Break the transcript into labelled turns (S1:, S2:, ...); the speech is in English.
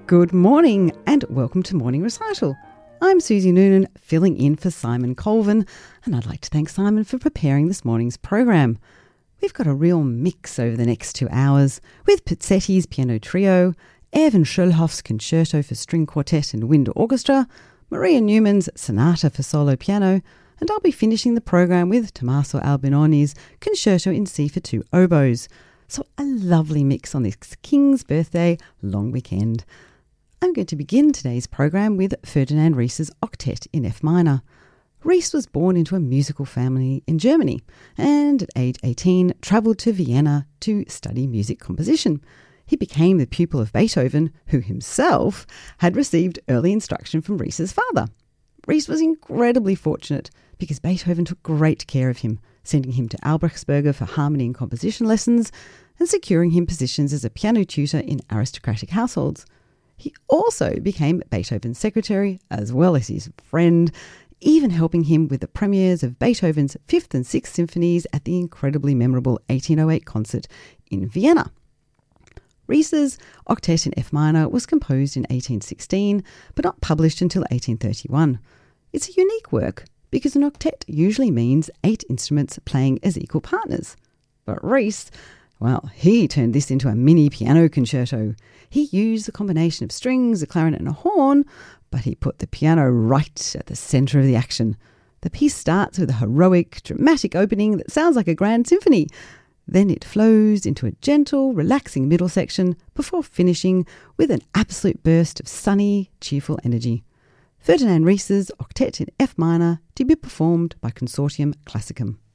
S1: Good morning and welcome to Morning Recital. I'm Susie Noonan, filling in for Simon Colvin, and I'd like to thank Simon for preparing this morning's program. We've got a real mix over the next 2 hours with Pizzetti's Piano Trio, Erwin Schulhoff's Concerto for String Quartet and Wind Orchestra, Maria Newman's Sonata for Solo Piano, and I'll be finishing the program with Tommaso Albinoni's Concerto in C for 2 oboes. So a lovely mix on this King's Birthday long weekend. I'm going to begin today's program with Ferdinand Ries's Octet in F minor. Ries was born into a musical family in Germany and at age 18 travelled to Vienna to study music composition. He became the pupil of Beethoven, who himself had received early instruction from Ries's father. Ries was incredibly fortunate because Beethoven took great care of him, sending him to Albrechtsberger for harmony and composition lessons and securing him positions as a piano tutor in aristocratic households. He also became Beethoven's secretary as well as his friend, even helping him with the premieres of Beethoven's 5th and 6th symphonies at the incredibly memorable 1808 concert in Vienna. Ries's Octet in F minor was composed in 1816 but not published until 1831. It's a unique work because an octet usually means 8 instruments playing as equal partners. But Ries, well, he turned this into a mini piano concerto. He used a combination of strings, a clarinet and a horn, but he put the piano right at the centre of the action. The piece starts with a heroic, dramatic opening that sounds like a grand symphony. Then it flows into a gentle, relaxing middle section before finishing with an absolute burst of sunny, cheerful energy. Ferdinand Ries's Octet in F minor to be performed by Consortium Classicum.